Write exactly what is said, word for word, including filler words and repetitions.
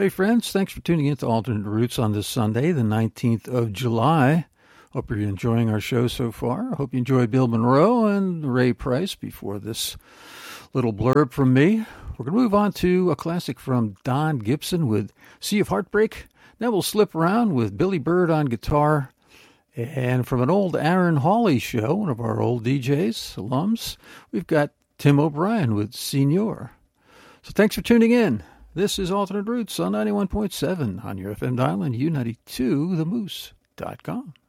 Hey, friends, thanks for tuning in to Alternate Roots on this Sunday, the nineteenth of July. Hope you're enjoying our show so far. I hope you enjoy Bill Monroe and Ray Price before this little blurb from me. We're going to move on to a classic from Don Gibson with Sea of Heartbreak. Then we'll slip around with Billy Bird on guitar. And from an old Aaron Hawley show, one of our old D Js, alums, we've got Tim O'Brien with Senior. So thanks for tuning in. This is Alternate Roots on ninety-one point seven on your F M dial and U ninety-two the moose dot com.